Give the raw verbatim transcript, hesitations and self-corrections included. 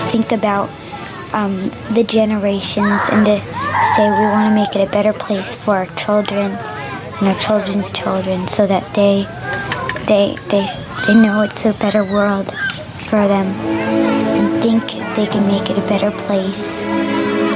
think about um, the generations and to say we want to make it a better place for our children and our children's children, so that they they they they know it's a better world for them, and think if they can make it a better place.